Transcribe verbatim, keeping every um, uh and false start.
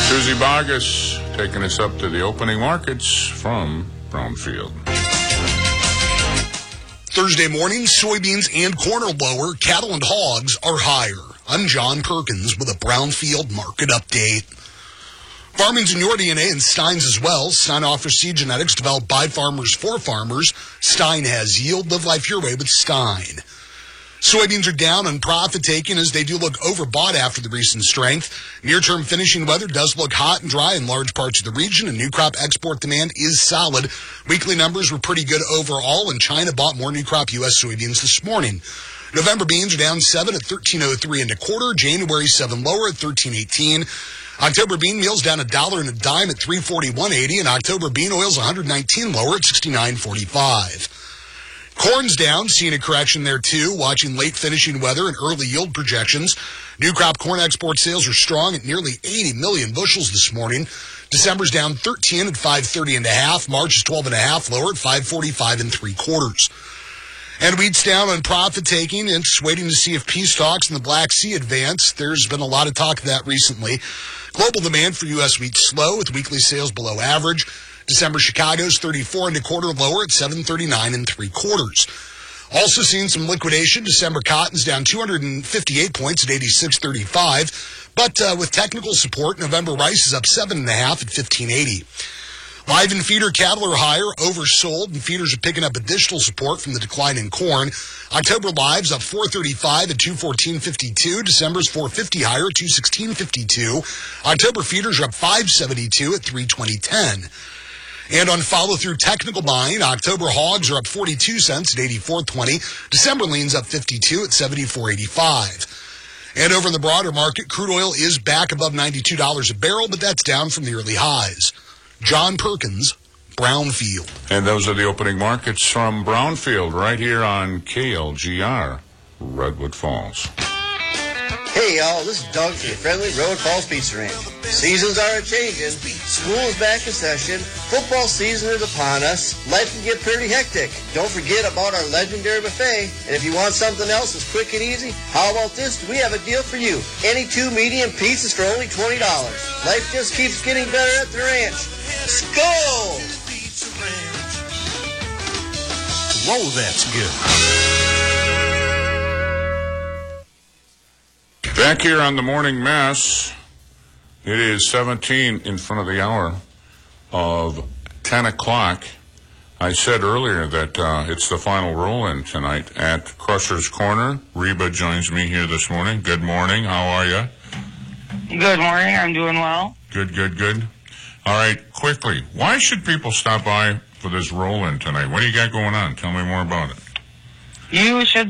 Susie Bogus taking us up to the opening markets from Brownfield. Thursday morning, soybeans and corn are lower. Cattle and hogs are higher. I'm John Perkins with a Brownfield market update. Farming's in your D N A and Stein's as well. Stein offers seed genetics developed by farmers for farmers. Stein has yield. Live life your way with Stein. Soybeans are down on profit taking as they do look overbought after the recent strength. Near-term finishing weather does look hot and dry in large parts of the region, and new crop export demand is solid. Weekly numbers were pretty good overall, and China bought more new crop U S soybeans this morning. November beans are down seven at thirteen oh three and a quarter. January seven lower at thirteen eighteen. October bean meal's down a dollar and a dime at three forty-one eighty, and October bean oil's one hundred nineteen lower at sixty-nine forty-five. Corn's down, seeing a correction there too, watching late finishing weather and early yield projections. New crop corn export sales are strong at nearly eighty million bushels this morning. December's down thirteen at five thirty and a half. March is twelve and a half lower at five forty-five and three quarters. And wheat's down on profit taking. It's waiting to see if peace talks in the Black Sea advance. There's been a lot of talk of that recently. Global demand for U S wheat slow with weekly sales below average. December Chicago's thirty-four and a quarter lower at seven thirty-nine and three quarters. Also seeing some liquidation. December cotton's down two hundred fifty-eight points at eighty-six thirty-five. But uh, with technical support, November rice is up seven and a half at fifteen eighty. Live and feeder cattle are higher, oversold, and feeders are picking up additional support from the decline in corn. October live's up four thirty-five at two fourteen fifty-two. December's four fifty higher at two sixteen fifty-two. October feeders are up five seventy-two at three twenty ten. And on follow-through technical buying, October hogs are up forty-two cents at eighty-four twenty. December lean's up fifty-two at seventy-four eighty-five. And over in the broader market, crude oil is back above ninety-two dollars a barrel, but that's down from the early highs. John Perkins, Brownfield. And those are the opening markets from Brownfield right here on K L G R, Redwood Falls. Hey y'all, this is Doug from the Friendly Road Falls Pizza Ranch. Seasons are a-changing, school is back in session, football season is upon us, life can get pretty hectic. Don't forget about our legendary buffet, and if you want something else that's quick and easy, how about this? We have a deal for you. Any two medium pizzas for only twenty dollars. Life just keeps getting better at the ranch. Skol! Whoa, that's good. Back here on the morning mess, it is seventeen in front of the hour of ten o'clock. I said earlier that uh, it's the final roll-in tonight at Crusher's Corner. Reba joins me here this morning. Good morning. How are you? Good morning. I'm doing well. Good, good, good. All right, quickly, why should people stop by for this roll-in tonight? What do you got going on? Tell me more about it. You should